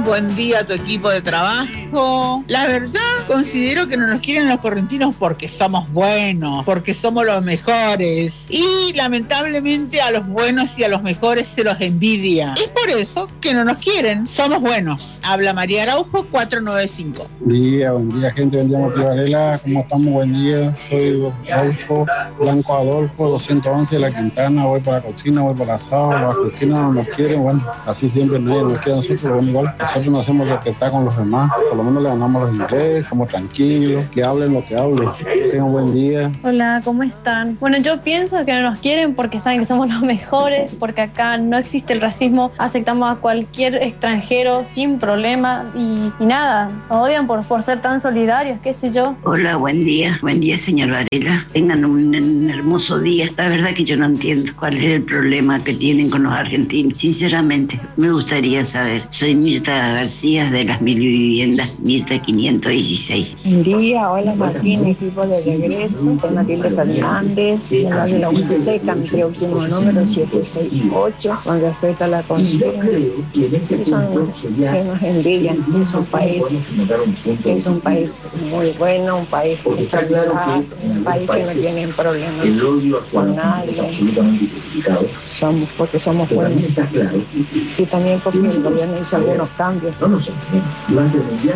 buen día a tu equipo de trabajo. La verdad, considero que no nos quieren los correntinos porque somos buenos, porque somos los mejores. Y lamentablemente a los buenos y a los mejores se los envidia. Es por eso que no nos quieren. Somos buenos. Habla María Araujo, 495. Buen día, gente. Buen día, Martí Varela. ¿Cómo estamos? Buen día. Soy Adolfo, Blanco Adolfo, 211 de La Quintana. Voy por la cocina, voy por la asado. Los argentinos no nos quieren. Bueno, así siempre nadie nos quiere a nosotros. Bueno, igual nosotros nos hacemos respetar con los demás. Por lo menos le ganamos los inglés, somos tranquilos, que hablen lo que hablen. Tengan un buen día. Hola, ¿cómo están? Bueno, yo pienso que no nos quieren porque saben que somos los mejores, porque acá no existe el racismo, aceptamos a cualquier extranjero sin problema y nada, nos odian por ser tan solidarios, qué sé yo. Hola, buen día, señor Varela. Tengan un hermoso día. La verdad que yo no entiendo cuál es el problema que tienen con los argentinos. Sinceramente, me gustaría saber. Soy Mirta García de las Mil Viviendas, Mirta 516. Buen día, hola Martín, equipo de regreso. Soy Matilde Fernández, de la UNICECA, mi último número 768, con respecto a la consigna. Que nos envidian, es un país muy bueno, un país que está en paz, un país que no tiene problemas con nadie. Porque somos buenos. Y también porque el gobierno hizo algunos cambios.